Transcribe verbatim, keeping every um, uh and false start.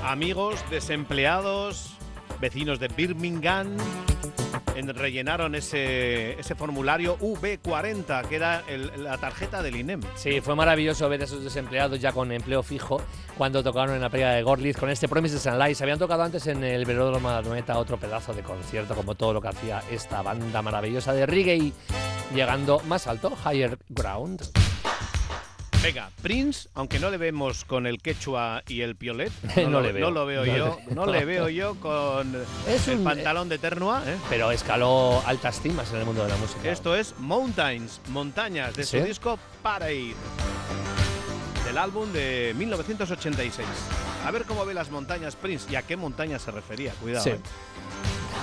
amigos, desempleados, vecinos de Birmingham, en, rellenaron ese, ese formulario U B cuarenta, que era el, la tarjeta del I N E M. Sí, fue maravilloso ver a esos desempleados ya con empleo fijo cuando tocaron en la playa de Gorliz con este Promises and Lies. Habían tocado antes en el Velódromo de la Anoeta, otro pedazo de concierto, como todo lo que hacía esta banda maravillosa de reggae, llegando más alto, Higher Ground. Venga, Prince, aunque no le vemos con el quechua y el piolet, no, no lo, le veo. no lo veo no yo, le... no le veo yo con es el un, pantalón de ternua, ¿eh? Pero escaló altas cimas en el mundo de la música. Esto es Mountains, Montañas, de ¿Sí? su disco Parade, del álbum de mil novecientos ochenta y seis. A ver cómo ve las montañas Prince y a qué montañas se refería, cuidado. Sí. ¿eh?